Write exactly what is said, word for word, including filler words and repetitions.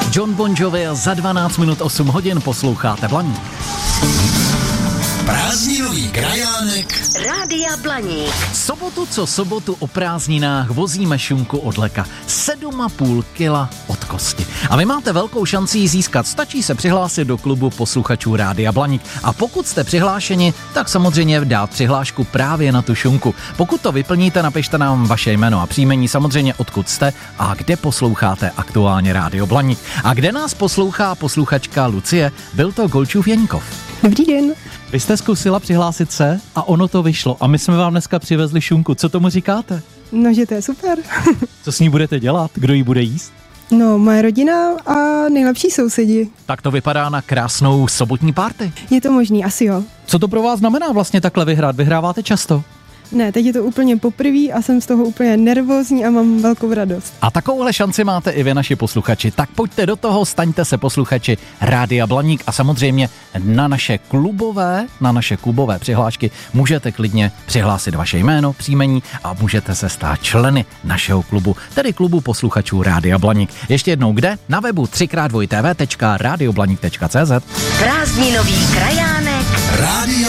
John Bon Jovi a za dvanáct minut osm hodin posloucháte Blaník. Prázdninový krajánek Rádia Blaník. Sobotu co sobotu o prázdninách vozíme šunku od leka. sedm a půl kila od kosti. A vy máte velkou šanci ji získat. Stačí se přihlásit do klubu posluchačů Rádia Blaník. A pokud jste přihlášeni, tak samozřejmě dát přihlášku právě na tu šunku. Pokud to vyplníte, napište nám vaše jméno a příjmení, samozřejmě odkud jste a kde posloucháte aktuálně Rádio Blaník. A kde nás poslouchá posluchačka Lucie, byl to Golčův Jeníkov. Dobrý den. Vy jste zkusila přihlásit se a ono to vyšlo. A my jsme vám dneska přivezli šunku. Co tomu říkáte? No, že to je super. Co s ní budete dělat? Kdo ji bude jíst? No, moje rodina a nejlepší sousedi. Tak to vypadá na krásnou sobotní party. Je to možný, asi jo. Co to pro vás znamená vlastně takhle vyhrát? Vyhráváte často? Ne, teď je to úplně poprvé a jsem z toho úplně nervózní a mám velkou radost. A takovouhle šanci máte i vy, naši posluchači. Tak pojďte do toho, staňte se posluchači Rádia Blaník a samozřejmě na naše klubové, na naše klubové přihlášky můžete klidně přihlásit vaše jméno, příjmení a můžete se stát členy našeho klubu, tedy klubu posluchačů Rádia Blaník. Ještě jednou kde? Na webu tři krát dvoj té vé tečka rádio blaník tečka cé zet. Prázdninový krajánek Rádio